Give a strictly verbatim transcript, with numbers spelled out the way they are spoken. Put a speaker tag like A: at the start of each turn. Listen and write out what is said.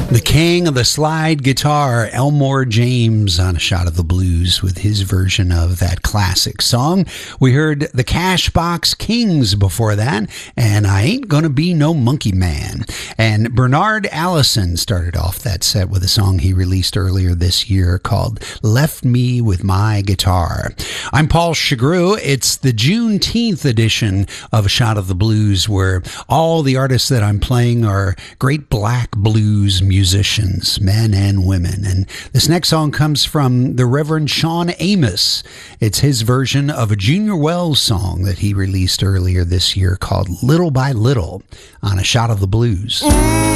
A: The king of the slide guitar, Elmore James, on A Shot of the Blues with his version of that classic song. We heard the Cashbox Kings before that, and I Ain't Gonna Be No Monkey Man. And Bernard Allison started off that set with a song he released earlier this year called Left Me With My Guitar. I'm Paul Chagru. It's the Juneteenth edition of A Shot of the Blues, where all the artists that I'm playing are great black blues musicians, men and women. And this next song comes from the Reverend Sean Amos. It's his version of a Junior Wells song that he released earlier this year called Little by Little on A Shot of the Blues.